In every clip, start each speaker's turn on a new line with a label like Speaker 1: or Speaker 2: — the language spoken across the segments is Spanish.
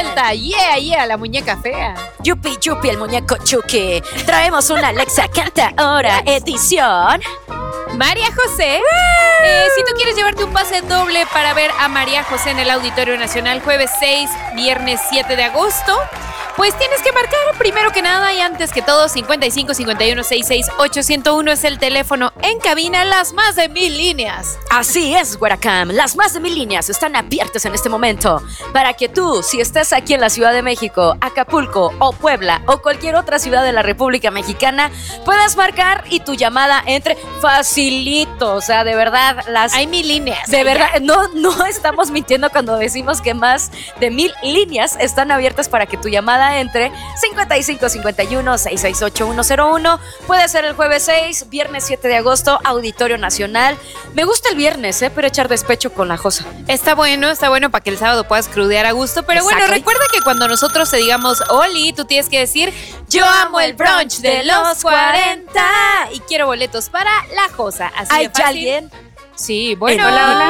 Speaker 1: vuelta. Yeah, la muñeca fea.
Speaker 2: Yupi, yupi, el muñeco Chucky. Traemos una Alexa Canta Ahora edición
Speaker 1: María José. Si tú quieres llevarte un pase doble para ver a María José en el Auditorio Nacional jueves 6, viernes 7 de agosto, pues tienes que marcar primero que nada y antes que todo 55 51 66 801 es el teléfono en cabina, las más de 1000 líneas.
Speaker 2: Así es, Güeracam. Las más de 1000 líneas están abiertas en este momento para que tú, si estás aquí en la Ciudad de México, Acapulco o Puebla o cualquier otra ciudad de la República Mexicana, puedas marcar y tu llamada entre facilito. O sea, de verdad,
Speaker 1: hay 1000 líneas.
Speaker 2: De verdad, no estamos mintiendo cuando decimos que más de 1000 líneas están abiertas para que tu llamada entre 55 51 668 101. Puede ser el jueves 6, viernes 7 de agosto, Auditorio Nacional. Me gusta el viernes, pero echar despecho con la Josa.
Speaker 1: Está bueno para que el sábado puedas crudear a gusto. Pero
Speaker 2: Exacto.
Speaker 1: Bueno, recuerda que cuando nosotros te digamos Oli, tú tienes que decir yo amo el brunch de los 40 y quiero boletos para la Josa. Así
Speaker 2: ¿Hay
Speaker 1: de fácil.
Speaker 2: alguien?
Speaker 1: Sí, bueno.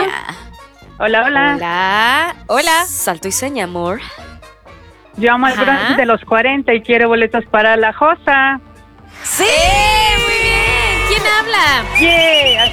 Speaker 3: Hola.
Speaker 2: Salto y seña, amor.
Speaker 3: Yo amo el brunch de los 40 y quiero boletos para la Josa.
Speaker 2: ¡Sí!
Speaker 1: Muy bien. ¿Quién habla?
Speaker 3: ¡Yeah!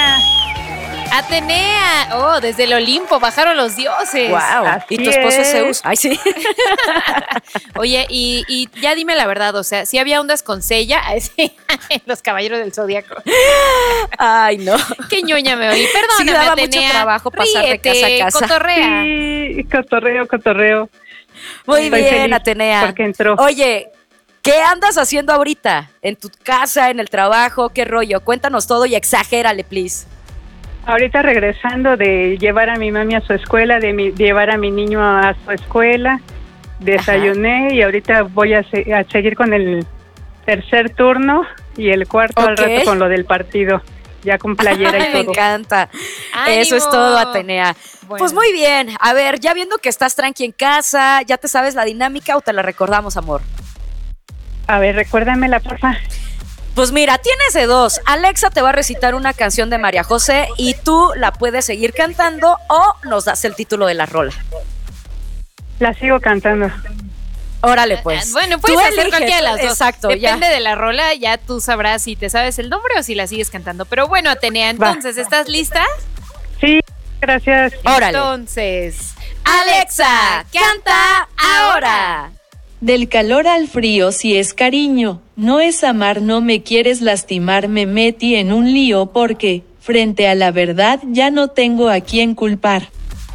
Speaker 1: Atenea. Oh, desde el Olimpo bajaron los dioses.
Speaker 2: ¡Wow!
Speaker 3: Así
Speaker 2: ¿Y tu esposo es
Speaker 3: es.
Speaker 2: Zeus? Ay, sí.
Speaker 1: Oye, y ya dime la verdad, o sea, ¿sí había ondas con Sella? En los Caballeros del Zodiaco.
Speaker 2: Ay, no.
Speaker 1: Qué ñoña me oí. Perdóname,
Speaker 2: Sí, daba
Speaker 1: Atenea.
Speaker 2: mucho trabajo pasar de casa a casa.
Speaker 1: Cotorrea.
Speaker 3: Sí, cotorreo.
Speaker 2: Muy
Speaker 3: Estoy
Speaker 2: bien,
Speaker 3: feliz
Speaker 2: Atenea.
Speaker 3: porque entró.
Speaker 2: Oye, ¿qué andas haciendo ahorita? ¿En tu casa, en el trabajo? ¿Qué rollo? Cuéntanos todo y exagérale, please.
Speaker 3: Ahorita regresando de llevar a mi mami a su escuela, de llevar a mi niño a su escuela, desayuné y ahorita voy a seguir con el tercer turno y el cuarto al rato con lo del partido, ya con playera y todo.
Speaker 2: Me encanta.
Speaker 1: ¡Ánimo!
Speaker 2: Eso es todo, Atenea.
Speaker 1: Bueno.
Speaker 2: Pues muy bien. A ver, ya viendo que estás tranqui en casa, ¿ya te sabes la dinámica o te la recordamos, amor?
Speaker 3: A ver, recuérdamela, porfa.
Speaker 2: Pues mira, tienes de dos. Alexa te va a recitar una canción de María José y tú la puedes seguir cantando o nos das el título de la rola.
Speaker 3: La sigo cantando.
Speaker 2: Órale, pues.
Speaker 1: Bueno, puedes
Speaker 2: Tú
Speaker 1: hacer
Speaker 2: eliges.
Speaker 1: cualquiera de las dos.
Speaker 2: Exacto,
Speaker 1: Depende
Speaker 2: ya.
Speaker 1: de la rola, ya tú sabrás si te sabes el nombre o si la sigues cantando. Pero bueno, Atenea, entonces, ¿estás lista?
Speaker 3: Sí, gracias.
Speaker 2: Órale.
Speaker 1: Entonces,
Speaker 2: Alexa, canta ahora.
Speaker 4: Del calor al frío si es cariño, no es amar, no me quieres lastimar, me metí en un lío porque, frente a la verdad, ya no tengo a quién culpar.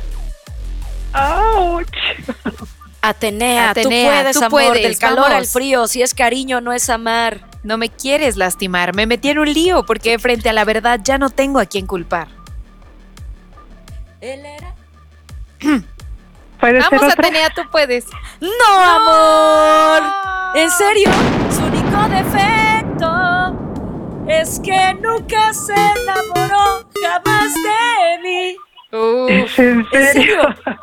Speaker 3: ¡Auch!
Speaker 2: Atenea, tú
Speaker 1: tú
Speaker 2: amor.
Speaker 1: puedes,
Speaker 2: Del calor
Speaker 1: vamos.
Speaker 2: al frío, si es cariño, no es amar.
Speaker 1: no me quieres lastimar, me metí en un lío porque frente a la verdad ya no tengo a quién culpar.
Speaker 2: Él era...
Speaker 3: ¿Puede ser
Speaker 1: Vamos,
Speaker 3: otra?
Speaker 1: Atenea, tú puedes.
Speaker 2: ¡No, amor! ¿En serio? Su único defecto es que nunca se enamoró jamás de mí.
Speaker 3: ¿Es en serio?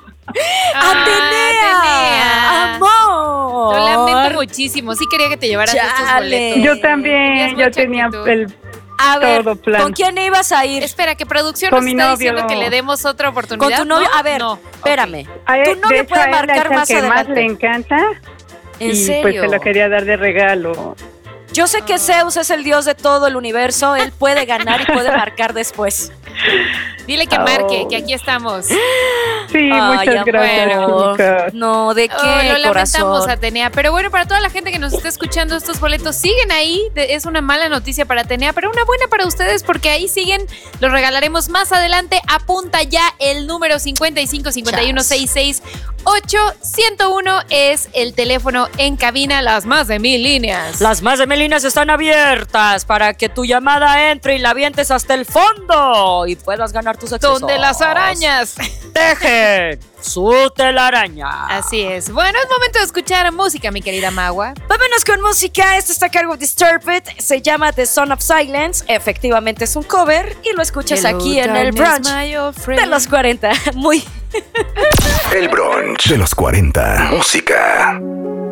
Speaker 2: ¡Atenea! ¡Amor!
Speaker 1: Lo lamento muchísimo. Sí quería que te llevaras estos
Speaker 2: Chale.
Speaker 1: boletos.
Speaker 3: Yo también,
Speaker 1: Tenías
Speaker 3: yo
Speaker 1: mucha
Speaker 3: tenía
Speaker 1: actitud.
Speaker 3: el
Speaker 2: A ver,
Speaker 3: todo plan.
Speaker 2: ¿con quién ibas a ir?
Speaker 1: Espera, que producción
Speaker 3: Con
Speaker 1: nos
Speaker 3: mi
Speaker 1: está
Speaker 3: novio.
Speaker 1: diciendo que le demos otra oportunidad.
Speaker 2: ¿Con tu novio?
Speaker 1: ¿No?
Speaker 2: A ver,
Speaker 1: No.
Speaker 2: espérame.
Speaker 3: A él,
Speaker 2: Tu
Speaker 3: de
Speaker 2: novio
Speaker 3: hecho,
Speaker 2: puede
Speaker 3: a él
Speaker 2: marcar
Speaker 3: es el
Speaker 2: más
Speaker 3: que más
Speaker 2: adelante.
Speaker 3: le encanta.
Speaker 2: ¿En
Speaker 3: Y
Speaker 2: serio?
Speaker 3: pues se lo quería dar de regalo.
Speaker 2: Yo sé que Zeus es el dios de todo el universo. Él puede ganar y puede marcar después.
Speaker 1: Dile que marque, que aquí estamos.
Speaker 3: Sí,
Speaker 2: Ay,
Speaker 3: muchas gracias,
Speaker 2: amor.
Speaker 3: chicas.
Speaker 2: No, ¿de qué,
Speaker 1: Oh, lo lamentamos,
Speaker 2: corazón?
Speaker 1: Atenea. Pero bueno, para toda la gente que nos está escuchando, estos boletos siguen ahí. Es una mala noticia para Atenea, pero una buena para ustedes porque ahí siguen. Los regalaremos más adelante. Apunta ya el número 55 51 66 8101 es el teléfono en cabina. Las más de 1000 líneas.
Speaker 2: Las más de 1000 líneas están abiertas para que tu llamada entre y la avientes hasta el fondo y puedas ganar tus accesos.
Speaker 1: Donde las arañas
Speaker 2: Dejen su telaraña.
Speaker 1: Así es. Bueno, es momento de escuchar música, mi querida Magua.
Speaker 2: Vámonos con música. Este está a cargo de Disturbed. Se llama The Son of Silence. Efectivamente es un cover y lo escuchas aquí en el brunch de los 40. Muy...
Speaker 5: El brunch de los 40. Música.